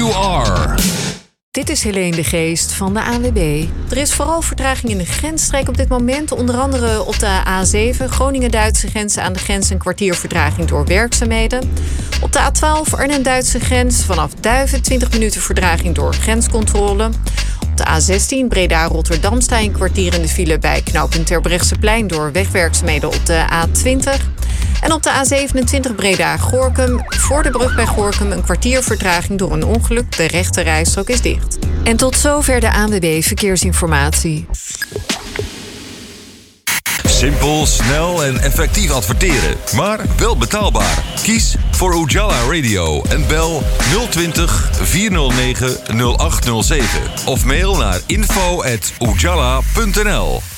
you are. Dit is Helene de Geest van de ANWB. Er is vooral vertraging in de grensstreek op dit moment. Onder andere op de A7, Groningen-Duitse grens, aan de grens een kwartier vertraging door werkzaamheden. Op de A12, Arnhem-Duitse grens, vanaf Duiven 20 minuten vertraging door grenscontrole. Op de A16, Breda-Rotterdam, sta je een kwartier in de file bij knooppunt Terbrechtseplein door wegwerkzaamheden op de A20. En op de A27 Breda-Gorinchem, voor de brug bij Gorinchem, een kwartier vertraging door een ongeluk. De rechte rijstrook is dicht. En tot zover de ANWB Verkeersinformatie. Simpel, snel en effectief adverteren, maar wel betaalbaar. Kies voor Ujala Radio en bel 020 409 0807 of mail naar info@ujala.nl.